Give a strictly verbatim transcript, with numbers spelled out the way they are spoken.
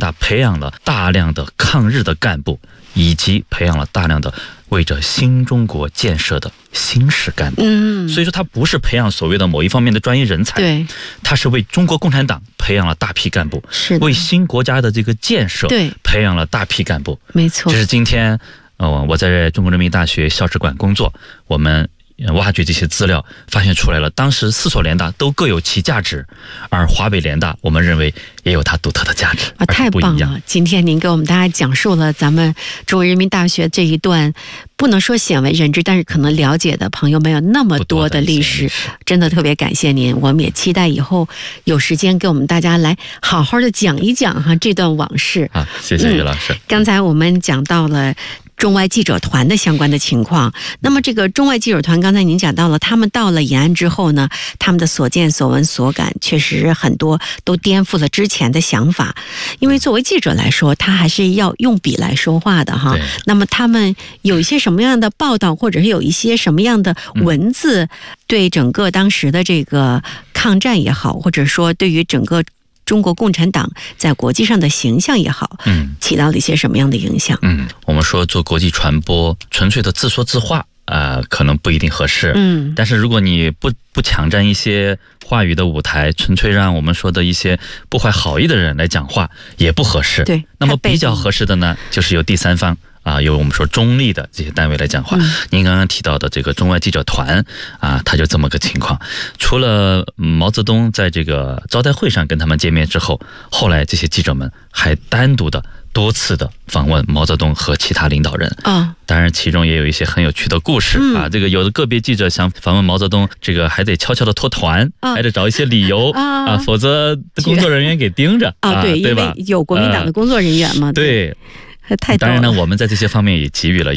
大培养了大量的抗日的干部，以及培养了大量的为着新中国建设的新式干部。 嗯， 所以说他不是培养所谓的某一方面的专业人才， 对， 他是为中国共产党培养了大批干部， 是的为新国家的这个建设对培养了大批干部。 没错这，是今天呃我在中国人民大学校史馆工作，我们挖掘这些资料，发现出来了，当时四所联大都各有其价值，而华北联大我们认为也有它独特的价值， 啊，太棒而且不一样。 了！今天您给我们大家讲述了咱们中国人民大学这一段，不能说鲜为人知，但是可能了解的朋友没有那么多的历史，真的特别感谢您。我们也期待以后有时间给我们大家来好好的讲一讲哈这段往事。 啊，谢谢于老师。 嗯，刚才我们讲到了中外记者团的相关的情况，那么这个中外记者团，刚才您讲到了，他们到了延安之后呢，他们的所见所闻所感，确实很多都颠覆了之前的想法。因为作为记者来说，他还是要用笔来说话的哈。那么他们有一些什么样的报道，或者是有一些什么样的文字，对整个当时的这个抗战也好，或者说对于整个中国共产党在国际上的形象也好， 嗯， 起到了一些什么样的影响？ 嗯，我们说做国际传播，纯粹的自说自话，呃，可能不一定合适。 嗯， 但是如果你不不抢占一些话语的舞台，纯粹让我们说的一些不怀好意的人来讲话，也不合适。 对， 那么比较合适的呢，就是由第三方。啊，由我们说中立的这些单位来讲话。嗯、您刚刚提到的这个中外记者团啊，他就这么个情况。除了毛泽东在这个招待会上跟他们见面之后，后来这些记者们还单独的多次的访问毛泽东和其他领导人啊。 当然，其中也有一些很有趣的故事、嗯、啊。这个有的个别记者想访问毛泽东，这个还得悄悄的脱团，啊、还得找一些理由 啊, 啊，否则工作人员给盯着啊。对， 对吧？ 因为有国民党的工作人员嘛。 对。 对，太当然呢，我们在这些方面也给予了